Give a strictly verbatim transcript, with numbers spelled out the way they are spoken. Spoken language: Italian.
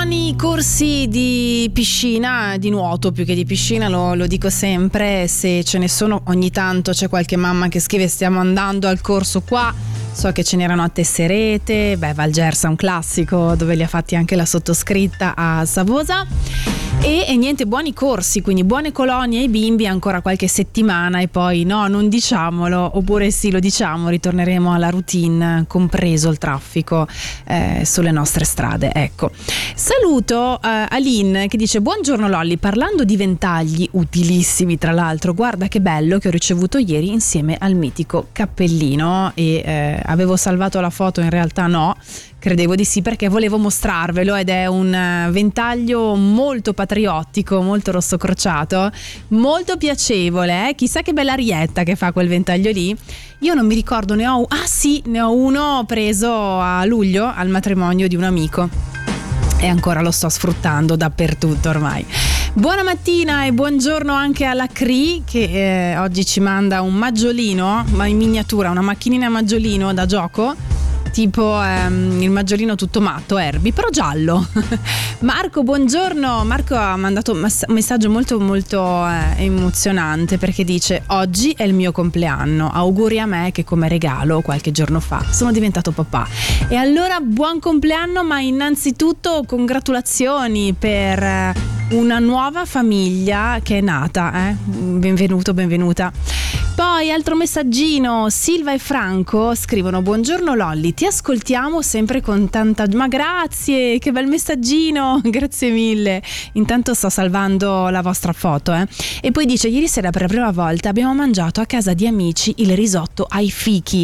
buoni corsi di piscina, di nuoto più che di piscina, lo, lo dico sempre, se ce ne sono ogni tanto c'è qualche mamma che scrive stiamo andando al corso qua, so che ce n'erano a Tesserete, beh Val Gersa è un classico dove li ha fatti anche la sottoscritta a Savosa. E, e niente, buoni corsi, quindi buone colonie ai bimbi ancora qualche settimana e poi no, non diciamolo, oppure sì, lo diciamo, ritorneremo alla routine, compreso il traffico eh, sulle nostre strade. Ecco, saluto eh, Aline che dice buongiorno Lolli, parlando di ventagli utilissimi tra l'altro, guarda che bello che ho ricevuto ieri insieme al mitico cappellino e eh, avevo salvato la foto, in realtà no, credevo di sì perché volevo mostrarvelo ed è un ventaglio molto patriottico, molto rosso crociato, molto piacevole, eh? Chissà che bella arietta che fa quel ventaglio lì. Io non mi ricordo, ne ho ah sì, ne ho uno preso a luglio al matrimonio di un amico e ancora lo sto sfruttando dappertutto ormai. Buona mattina e buongiorno anche alla Cri che eh, oggi ci manda un maggiolino, ma in miniatura, una macchinina a maggiolino da gioco, tipo ehm, il maggiolino tutto matto, Herbie, però giallo. Marco, buongiorno. Marco ha mandato un messaggio molto molto eh, emozionante perché dice oggi è il mio compleanno, auguri a me che come regalo qualche giorno fa sono diventato papà e allora buon compleanno, ma innanzitutto congratulazioni per eh, una nuova famiglia che è nata, eh? benvenuto, benvenuta. Poi altro messaggino, Silva e Franco scrivono buongiorno Lolli, ti ascoltiamo sempre con tanta, ma grazie, che bel messaggino, grazie mille, intanto sto salvando la vostra foto eh. E poi dice ieri sera per la prima volta abbiamo mangiato a casa di amici il risotto ai fichi,